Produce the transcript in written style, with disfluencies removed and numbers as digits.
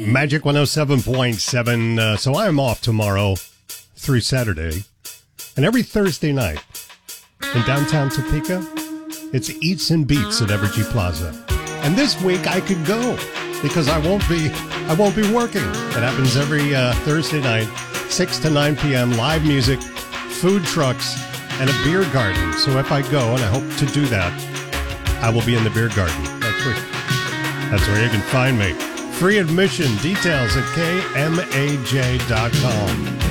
Magic 107.7. So I'm off tomorrow through Saturday. And every Thursday night in downtown Topeka, it's Eats and Beats at Evergy Plaza. And this week I could go because I won't be working. It happens every Thursday night, 6 to 9 p.m., live music, food trucks, and a beer garden. So if I go, and I hope to do that, I will be in the beer garden. That's where you can find me. Free admission. Details at kmaj.com.